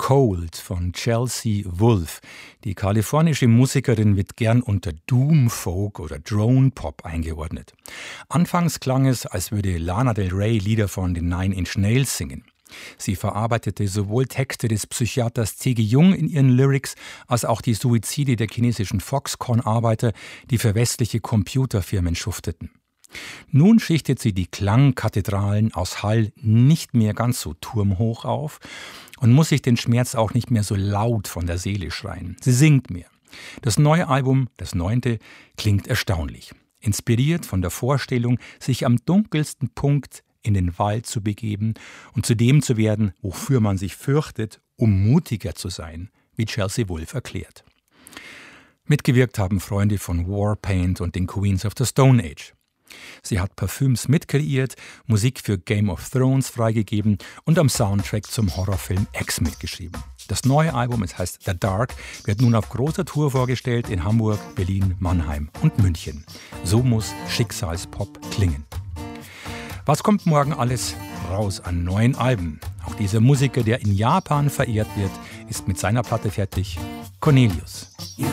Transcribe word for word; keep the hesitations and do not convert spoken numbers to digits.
Cold von Chelsea Wolfe. Die kalifornische Musikerin wird gern unter Doom Folk oder Drone Pop eingeordnet. Anfangs klang es, als würde Lana Del Rey Lieder von den Nine Inch Nails singen. Sie verarbeitete sowohl Texte des Psychiaters T G Jung in ihren Lyrics, als auch die Suizide der chinesischen Foxconn-Arbeiter, die für westliche Computerfirmen schufteten. Nun schichtet sie die Klangkathedralen aus Hall nicht mehr ganz so turmhoch auf und muss sich den Schmerz auch nicht mehr so laut von der Seele schreien. Sie singt mehr. Das neue Album, das neunte, klingt erstaunlich. Inspiriert von der Vorstellung, sich am dunkelsten Punkt in den Wald zu begeben und zu dem zu werden, wofür man sich fürchtet, um mutiger zu sein, wie Chelsea Wolfe erklärt. Mitgewirkt haben Freunde von Warpaint und den Queens of the Stone Age. Sie hat Parfüms mitkreiert, Musik für Game of Thrones freigegeben und am Soundtrack zum Horrorfilm X mitgeschrieben. Das neue Album, es heißt The Dark, wird nun auf großer Tour vorgestellt in Hamburg, Berlin, Mannheim und München. So muss Schicksalspop klingen. Was kommt morgen alles raus an neuen Alben? Auch dieser Musiker, der in Japan verehrt wird, ist mit seiner Platte fertig. Cornelius.